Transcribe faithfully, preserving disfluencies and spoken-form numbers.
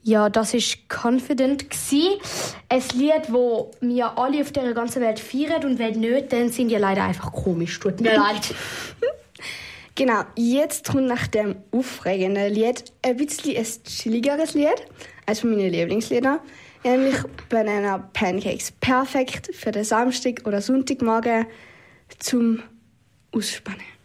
Ja, das war «Confident». Ein Lied, das wir alle auf dieser ganzen Welt feiern. Und wenn nicht, dann sind die leider einfach komisch. Tut mir leid. Genau, jetzt kommt nach dem aufregenden Lied ein bisschen ein chilligeres Lied. Eines meiner Lieblingslieder. Nämlich «Banana Pancakes». Perfekt für den Samstag oder Sonntagmorgen zum Ausspannen.